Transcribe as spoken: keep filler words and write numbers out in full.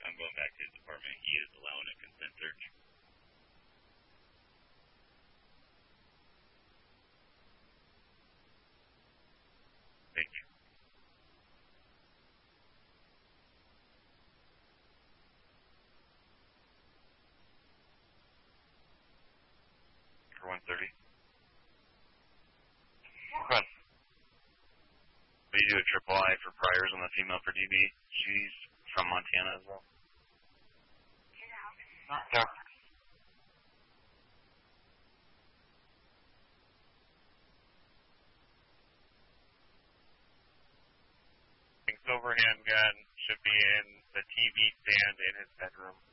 I'm going back to his apartment. He is allowing a consent search. Thank you. For one thirty. Okay. We do a triple I for priors on the female for D B. She's from Montana as well. Yeah. Silver handgun should be in the T V stand in his bedroom.